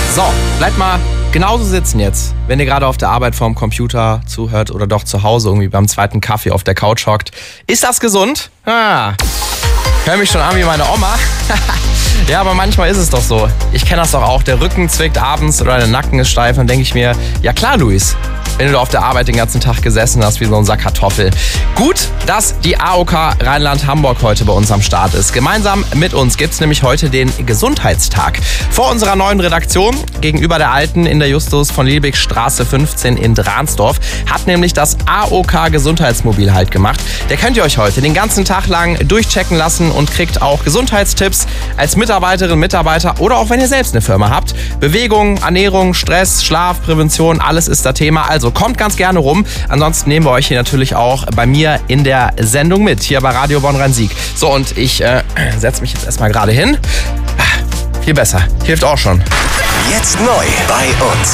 So, bleibt mal genauso sitzen jetzt, wenn ihr gerade auf der Arbeit vorm Computer zuhört oder doch zu Hause irgendwie beim zweiten Kaffee auf der Couch hockt. Ist das gesund? Hör mich schon an wie meine Oma. Ja, aber manchmal ist es doch so. Ich kenne das doch auch. Der Rücken zwickt abends oder der Nacken ist steif. Dann denke ich mir, ja klar, Luis, wenn du da auf der Arbeit den ganzen Tag gesessen hast wie so ein Sack Kartoffel. Gut, dass die AOK Rheinland-Hamburg heute bei uns am Start ist. Gemeinsam mit uns gibt es nämlich heute den Gesundheitstag. Vor unserer neuen Redaktion, gegenüber der alten in der Justus von Liebig Straße 15 in Dransdorf, hat nämlich das AOK Gesundheitsmobil Halt gemacht. Der könnt ihr euch heute den ganzen Tag lang durchchecken lassen und kriegt auch Gesundheitstipps als Mitarbeiterin, Mitarbeiter oder auch wenn ihr selbst eine Firma habt. Bewegung, Ernährung, Stress, Schlaf, Prävention, alles ist das Thema. Also kommt ganz gerne rum. Ansonsten nehmen wir euch hier natürlich auch bei mir in der Sendung mit, hier bei Radio Bonn-Rhein-Sieg. So, und ich setze mich jetzt erstmal gerade hin. Viel besser. Hilft auch schon. Jetzt neu bei uns.